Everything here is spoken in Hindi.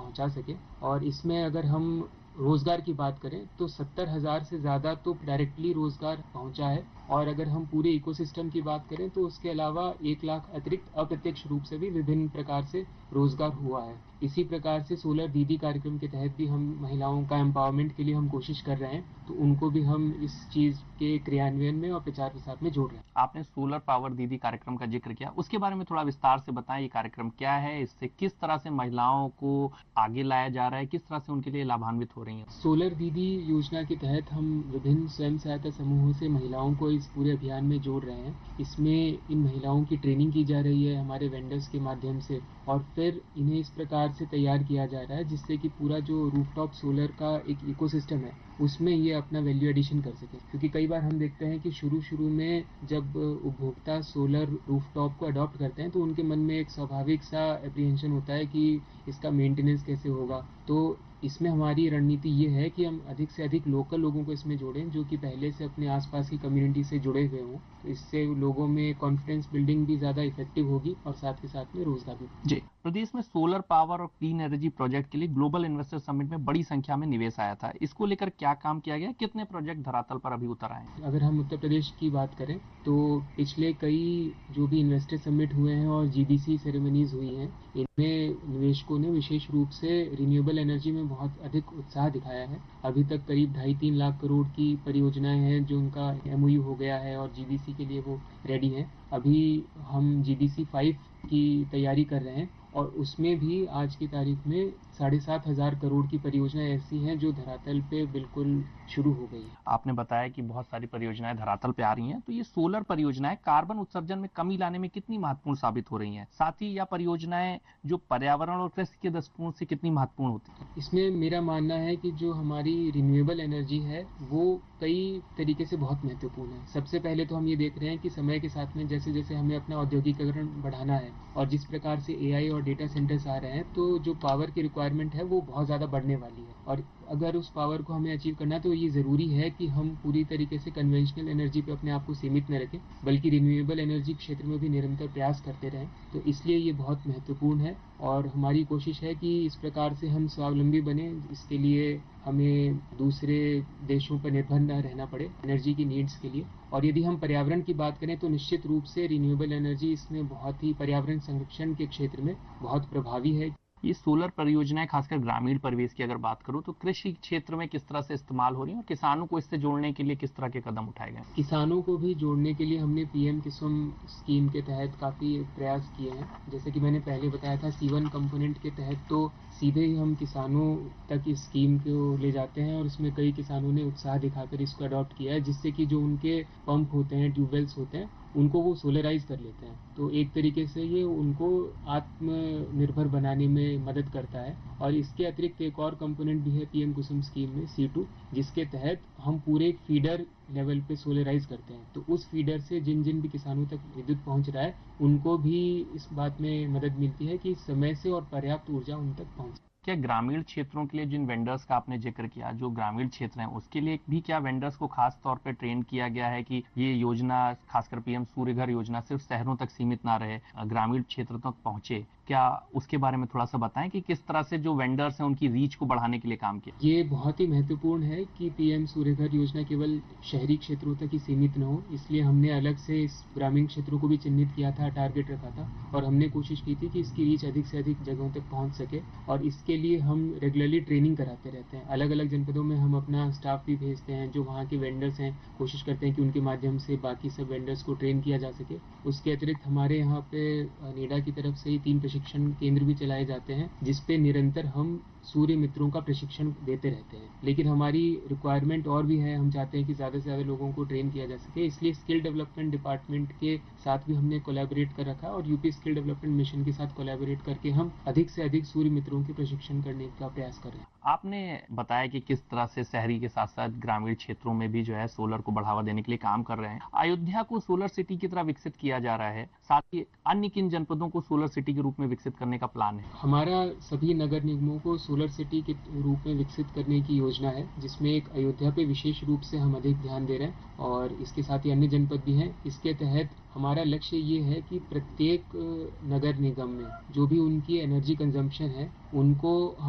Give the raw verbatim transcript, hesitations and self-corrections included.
पहुंचा सके। और इसमें अगर हम रोजगार की बात करें तो सत्तर हजार से ज्यादा तो डायरेक्टली रोजगार पहुंचा है, और अगर हम पूरे इकोसिस्टम की बात करें तो उसके अलावा एक लाख अतिरिक्त अप्रत्यक्ष रूप से भी विभिन्न प्रकार से रोजगार हुआ है। इसी प्रकार से सोलर दीदी कार्यक्रम के तहत भी हम महिलाओं का एम्पावरमेंट के लिए हम कोशिश कर रहे हैं, तो उनको भी हम इस चीज के क्रियान्वयन में और प्रचार प्रसार में जोड़ रहे हैं। आपने सोलर पावर दीदी कार्यक्रम का जिक्र किया, उसके बारे में थोड़ा विस्तार से बताएं। ये कार्यक्रम क्या है, इससे किस तरह से महिलाओं को आगे लाया जा रहा है, किस तरह से उनके लिए लाभान्वित हो रही हैं? सोलर दीदी योजना के तहत हम विभिन्न स्वयं सहायता समूहों से महिलाओं को इस पूरे अभियान में जोड़ रहे हैं। इसमें इन महिलाओं की ट्रेनिंग की जा रही है हमारे वेंडर्स के माध्यम से, और फिर इन्हें इस प्रकार से तैयार किया जा रहा है जिससे कि पूरा जो रूफटॉप सोलर का एक इकोसिस्टम है उसमें ये अपना वैल्यू एडिशन कर सके। क्योंकि कई बार हम देखते हैं कि शुरू शुरू में जब उपभोक्ता सोलर रूफटॉप को अडॉप्ट करते हैं तो उनके मन में एक स्वाभाविक सा एप्रीहेंशन होता है कि इसका मेंटेनेंस कैसे होगा। तो इसमें हमारी रणनीति ये है कि हम अधिक से अधिक लोकल लोगों को इसमें जोड़ें जो कि पहले से अपने आसपास की कम्युनिटी से जुड़े हुए हों। तो इससे लोगों में कॉन्फिडेंस बिल्डिंग भी ज़्यादा इफेक्टिव होगी और साथ के साथ में रोजगार भी। जी, प्रदेश में सोलर पावर और क्लीन एनर्जी प्रोजेक्ट के लिए ग्लोबल इन्वेस्टर समिट में बड़ी संख्या में निवेश आया था। इसको लेकर क्या काम किया गया, कितने प्रोजेक्ट धरातल पर अभी उतर आए हैं? अगर हम उत्तर प्रदेश की बात करें तो पिछले कई जो भी इन्वेस्टर समिट हुए हैं और जीबीसी सेरेमनीज हुई हैं, इनमें निवेशकों ने विशेष रूप से रिन्यूएबल एनर्जी में बहुत अधिक उत्साह दिखाया है। अभी तक करीब ढाई तीन लाख करोड़ की परियोजनाएं हैं जो उनका एमओयू हो गया है और जीबीसी के लिए वो रेडी हैं। अभी हम जीबीसी फाइव की तैयारी कर रहे हैं और उसमें भी आज की तारीख में साढ़े सात हजार करोड़ की परियोजनाएं ऐसी हैं जो धरातल पे बिल्कुल शुरू हो गई है। आपने बताया कि बहुत सारी परियोजनाएं धरातल पे आ रही हैं, तो ये सोलर परियोजनाएं कार्बन उत्सर्जन में कमी लाने में कितनी महत्वपूर्ण साबित हो रही हैं? साथ ही यह परियोजनाएं जो पर्यावरण और कृषि के दृष्टिकोण से कितनी महत्वपूर्ण होती है? इसमें मेरा मानना है कि जो हमारी रिन्यूएबल एनर्जी है वो कई तरीके से बहुत महत्वपूर्ण है। सबसे पहले तो हम ये देख रहे हैं कि समय के साथ में जैसे जैसे हमें अपना औद्योगिकरण बढ़ाना है और जिस प्रकार से एआई और डेटा सेंटर्स आ रहे हैं, तो जो पावर की रिक्वायरमेंट है वो बहुत ज़्यादा बढ़ने वाली है। और अगर उस पावर को हमें अचीव करना है तो ये ज़रूरी है कि हम पूरी तरीके से कन्वेंशनल एनर्जी पे अपने आप को सीमित न रखें, बल्कि रिन्यूएबल एनर्जी क्षेत्र में भी निरंतर प्रयास करते रहें। तो इसलिए ये बहुत महत्वपूर्ण है और हमारी कोशिश है कि इस प्रकार से हम स्वावलंबी बने। इसके लिए हमें दूसरे देशों पर निर्भर न रहना पड़े एनर्जी की नीड्स के लिए। और यदि हम पर्यावरण की बात करें तो निश्चित रूप से रिन्यूएबल एनर्जी इसमें बहुत ही पर्यावरण संरक्षण के क्षेत्र में बहुत प्रभावी है। ये सोलर परियोजनाएं खासकर ग्रामीण परिवेश की अगर बात करूं तो कृषि क्षेत्र में किस तरह से इस्तेमाल हो रही है और किसानों को इससे जोड़ने के लिए किस तरह के कदम उठाए गए? किसानों को भी जोड़ने के लिए हमने पीएम किसान स्कीम के तहत काफ़ी प्रयास किए हैं। जैसे कि मैंने पहले बताया था, सी वन कंपोनेंट के तहत तो सीधे ही हम किसानों तक इस स्कीम को ले जाते हैं और इसमें कई किसानों ने उत्साह दिखाकर इसको अडॉप्ट किया है, जिससे कि जो उनके पंप होते हैं, ट्यूबवेल्स होते हैं, उनको वो सोलराइज कर लेते हैं। तो एक तरीके से ये उनको आत्मनिर्भर बनाने में मदद करता है। और इसके अतिरिक्त एक और कंपोनेंट भी है पीएम कुसुम स्कीम में, सी टू, जिसके तहत हम पूरे एक फीडर लेवल पे सोलराइज करते हैं। तो उस फीडर से जिन जिन भी किसानों तक विद्युत पहुंच रहा है उनको भी इस बात में मदद मिलती है कि समय से और पर्याप्त ऊर्जा उन तक पहुंचे। क्या ग्रामीण क्षेत्रों के लिए जिन वेंडर्स का आपने जिक्र किया, जो ग्रामीण क्षेत्र हैं उसके लिए भी क्या वेंडर्स को खास तौर पे ट्रेन किया गया है कि ये योजना, खासकर पीएम सूर्य घर योजना, सिर्फ शहरों तक सीमित ना रहे, ग्रामीण क्षेत्र तक पहुंचे? क्या उसके बारे में थोड़ा सा बताएं कि किस तरह से जो वेंडर्स हैं उनकी रीच को बढ़ाने के लिए काम किया? ये बहुत ही महत्वपूर्ण है कि पीएम सूर्य घर योजना केवल शहरी क्षेत्रों तक ही सीमित न हो, इसलिए हमने अलग से इस ग्रामीण क्षेत्रों को भी चिन्हित किया था, टारगेट रखा था और हमने कोशिश की थी कि इसकी रीच अधिक से अधिक जगहों तक पहुंच सके। और इसके लिए हम रेगुलरली ट्रेनिंग कराते रहते हैं। अलग अलग जनपदों में हम अपना स्टाफ भी भेजते हैं जो वहाँ के वेंडर्स हैं, कोशिश करते हैं कि उनके माध्यम से बाकी सब वेंडर्स को ट्रेन किया जा सके। उसके अतिरिक्त हमारे यहाँ पे नेडा की तरफ से ही तीन प्रशिक्षण केंद्र भी चलाए जाते हैं जिसपे निरंतर हम सूर्य मित्रों का प्रशिक्षण देते रहते हैं। लेकिन हमारी रिक्वायरमेंट और भी है, हम चाहते हैं कि ज़्यादा से ज़्यादा लोगों को ट्रेन किया जा सके, इसलिए स्किल डेवलपमेंट डिपार्टमेंट के साथ भी हमने कोलैबोरेट कर रखा है और यूपी स्किल डेवलपमेंट मिशन के साथ कोलैबोरेट करके हम अधिक से अधिक सूर्य मित्रों के प्रशिक्षण करने का प्रयास कर रहे हैं। आपने बताया कि किस तरह से शहरी के साथ साथ ग्रामीण क्षेत्रों में भी जो है सोलर को बढ़ावा देने के लिए काम कर रहे हैं। अयोध्या को सोलर सिटी की तरह विकसित किया जा रहा है, साथ ही अन्य किन जनपदों को सोलर सिटी के रूप में विकसित करने का प्लान है? हमारा सभी नगर निगमों को सोलर सिटी के रूप में विकसित करने की योजना है, जिसमें एक अयोध्या पे विशेष रूप से हम अधिक ध्यान दे रहे हैं और इसके साथ ही अन्य जनपद भी हैं। इसके तहत हमारा लक्ष्य ये है कि प्रत्येक नगर निगम में जो भी उनकी एनर्जी कंजम्पशन है उनको